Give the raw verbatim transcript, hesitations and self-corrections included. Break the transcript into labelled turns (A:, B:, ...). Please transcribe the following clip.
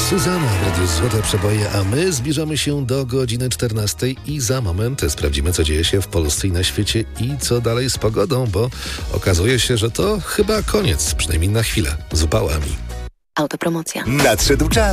A: Suzana w Radiu Złote Przeboje, a my zbliżamy się do godziny czternastej i za moment sprawdzimy, co dzieje się w Polsce i na świecie i co dalej z pogodą, bo okazuje się, że to chyba koniec, przynajmniej na chwilę, z upałami.
B: Autopromocja.
C: Nadszedł czas